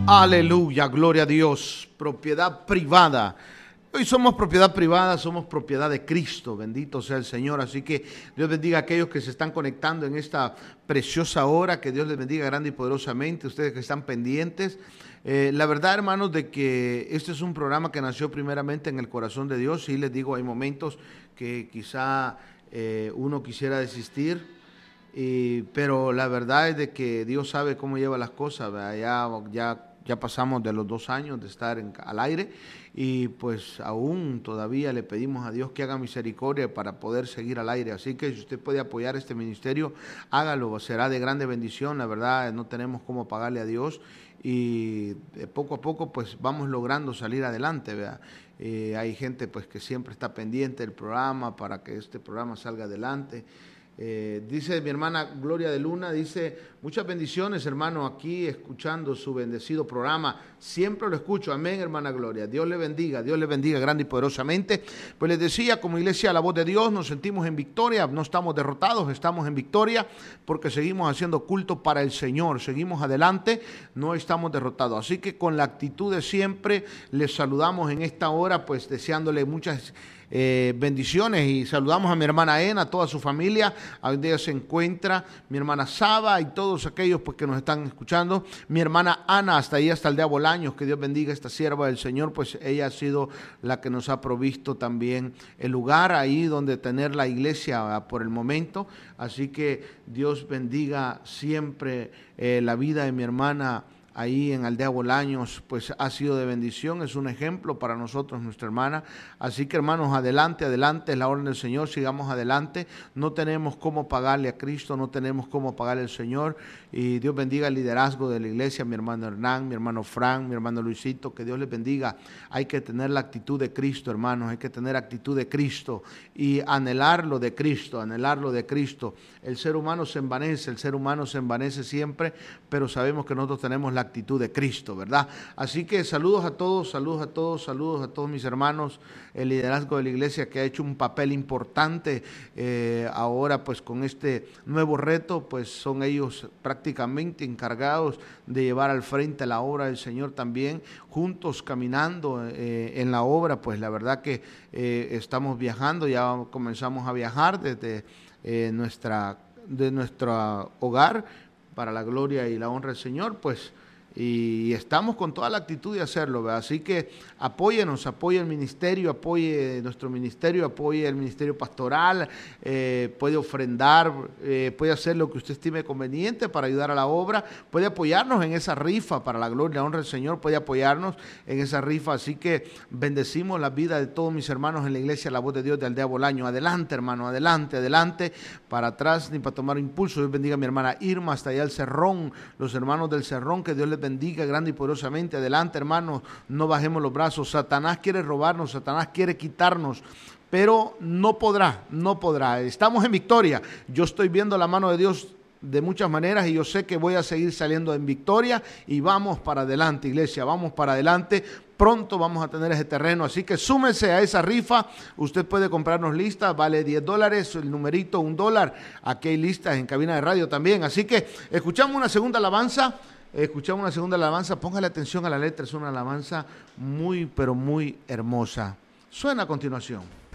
Aleluya, gloria a Dios. Propiedad privada. Hoy somos propiedad privada, somos propiedad de Cristo, bendito sea el Señor. Así que Dios bendiga a aquellos que se están conectando en esta preciosa hora, que Dios les bendiga grande y poderosamente, ustedes que están pendientes. La verdad, hermanos, de que este es un programa que nació primeramente en el corazón de Dios. Sí, les digo, hay momentos que quizá uno quisiera desistir, pero la verdad es de que Dios sabe cómo lleva las cosas. Ya pasamos de los 2 años de estar al aire y pues aún todavía le pedimos a Dios que haga misericordia para poder seguir al aire. Así que si usted puede apoyar este ministerio, hágalo, será de grande bendición. La verdad, no tenemos cómo pagarle a Dios y poco a poco pues vamos logrando salir adelante, ¿verdad? Hay gente pues que siempre está pendiente del programa para que este programa salga adelante. Dice mi hermana Gloria de Luna, dice, muchas bendiciones, hermano, aquí escuchando su bendecido programa, siempre lo escucho, amén, hermana Gloria, Dios le bendiga grande y poderosamente. Pues les decía, como iglesia La Voz de Dios, nos sentimos en victoria, no estamos derrotados, estamos en victoria, porque seguimos haciendo culto para el Señor, seguimos adelante, no estamos derrotados, así que con la actitud de siempre, les saludamos en esta hora, pues deseándole muchas bendiciones y saludamos a mi hermana Ena, a toda su familia, a donde ella se encuentra, mi hermana Saba y todos aquellos pues que nos están escuchando, mi hermana Ana, hasta Aldea Bolaños, que Dios bendiga a esta sierva del Señor, pues ella ha sido la que nos ha provisto también el lugar ahí donde tener la iglesia por el momento, así que Dios bendiga siempre la vida de mi hermana ahí en Aldea Bolaños, pues ha sido de bendición, es un ejemplo para nosotros, nuestra hermana. Así que hermanos, adelante, adelante, es la orden del Señor, sigamos adelante. No tenemos cómo pagarle a Cristo, no tenemos cómo pagarle al Señor. Y Dios bendiga el liderazgo de la iglesia, mi hermano Hernán, mi hermano Frank, mi hermano Luisito, que Dios les bendiga. Hay que tener la actitud de Cristo, hermanos, hay que tener actitud de Cristo y anhelarlo de Cristo, anhelarlo de Cristo. El ser humano se envanece siempre, pero sabemos que nosotros tenemos la actitud de Cristo, ¿verdad? Así que saludos a todos mis hermanos, el liderazgo de la iglesia que ha hecho un papel importante ahora pues con este nuevo reto, pues son ellos prácticamente encargados de llevar al frente la obra del Señor también, juntos caminando en la obra, pues la verdad que estamos viajando, ya comenzamos a viajar desde nuestro hogar para la gloria y la honra del Señor, pues y estamos con toda la actitud de hacerlo, ¿verdad? Así que apóyenos, apoye el ministerio, apoye nuestro ministerio, apoye el ministerio pastoral, puede ofrendar, puede hacer lo que usted estime conveniente para ayudar a la obra, puede apoyarnos en esa rifa para la gloria y la honra del Señor, puede apoyarnos en esa rifa, así que bendecimos la vida de todos mis hermanos en la iglesia La Voz de Dios de Aldea Bolaño. Adelante, hermano, adelante, adelante, para atrás ni para tomar impulso. Dios bendiga a mi hermana Irma, hasta allá el Cerrón, los hermanos del Cerrón, que Dios les bendiga grande y poderosamente. Adelante, hermanos, no bajemos los brazos. Satanás quiere robarnos, Satanás quiere quitarnos, pero no podrá. Estamos en victoria. Yo estoy viendo la mano de Dios de muchas maneras y yo sé que voy a seguir saliendo en victoria y vamos para adelante, iglesia, vamos para adelante. Pronto vamos a tener ese terreno, así que súmese a esa rifa. Usted puede comprarnos listas, vale $10, el numerito $1. Aquí hay listas en cabina de radio también, así que escuchamos una segunda alabanza. Póngale atención a la letra, es una alabanza muy, pero muy hermosa. Suena a continuación.